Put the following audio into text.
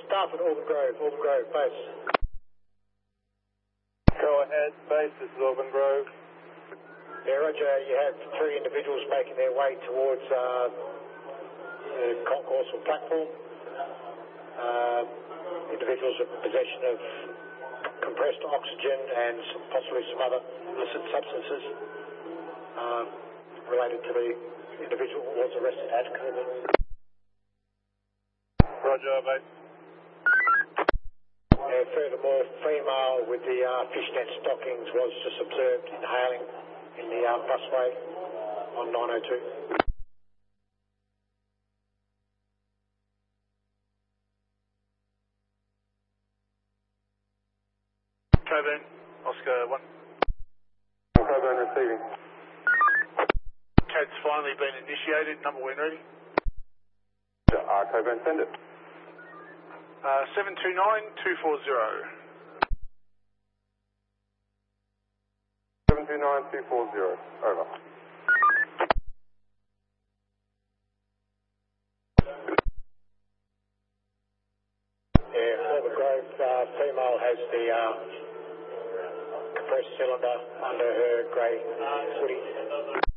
Staff at Auburn Grove, base. Go ahead, base, this is Auburn Grove. Yeah, Roger, you have 3 individuals making their way towards the concourse or platform. Individuals in possession of compressed oxygen and possibly some other illicit substances related to the individual who was arrested at Coburn. Roger, base. Furthermore, female with the fishnet stockings was just observed inhaling in the busway on 902. Coburn, Oscar 1. Coburn receiving. CAD's finally been initiated, number when ready. Coburn, send it. 729240. 729240, over. Yeah, Auburn Grove female has the compressed cylinder under her grey hoodie.